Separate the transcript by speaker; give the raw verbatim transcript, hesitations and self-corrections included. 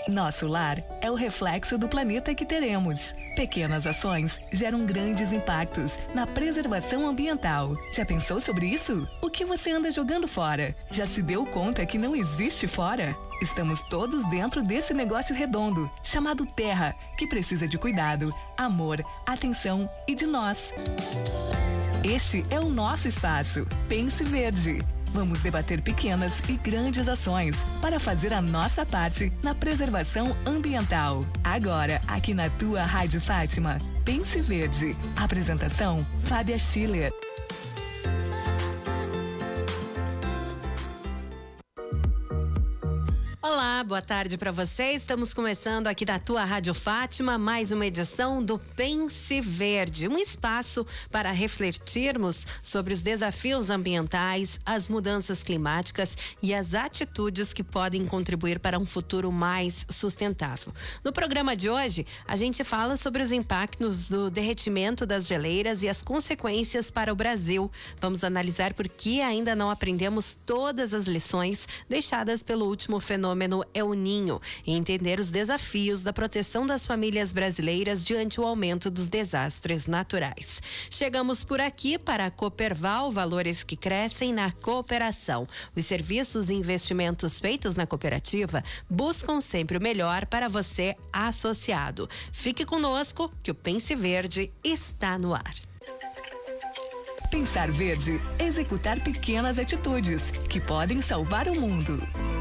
Speaker 1: Nosso lar é o reflexo do planeta que teremos. Pequenas ações geram grandes impactos na preservação ambiental. Já pensou sobre isso? O que você anda jogando fora? Já se deu conta que não existe fora? Estamos todos dentro desse negócio redondo, chamado Terra, que precisa de cuidado, amor, atenção e de nós. Este é o nosso espaço. Pense Verde. Vamos debater pequenas e grandes ações para fazer a nossa parte na preservação ambiental. Agora, aqui na tua Rádio Fátima, Pense Verde. Apresentação, Fábia Schiller.
Speaker 2: Olá, boa tarde para você. Estamos começando aqui da tua Rádio Fátima mais uma edição do Pense Verde, um espaço para refletirmos sobre os desafios ambientais, as mudanças climáticas e as atitudes que podem contribuir para um futuro mais sustentável. No programa de hoje, a gente fala sobre os impactos do derretimento das geleiras e as consequências para o Brasil. Vamos analisar por que ainda não aprendemos todas as lições deixadas pelo último fenômeno El Niño e entender os desafios da proteção das famílias brasileiras diante o aumento dos desastres naturais. Chegamos por aqui para a Cooperval, valores que crescem na cooperação. Os serviços e investimentos feitos na cooperativa buscam sempre o melhor para você, associado. Fique conosco que o Pense Verde está no ar.
Speaker 1: Pensar Verde, executar pequenas atitudes que podem salvar o mundo.